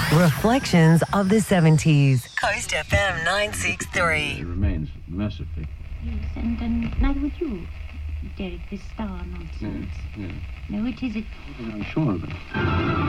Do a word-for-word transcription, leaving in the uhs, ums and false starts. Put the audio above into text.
Reflections of the seventies. Coast F M nine six three. It remains massively. Yes, and, and neither would you, Derek, this star nonsense. Yes, yes. No, it isn't. I'm sure of it.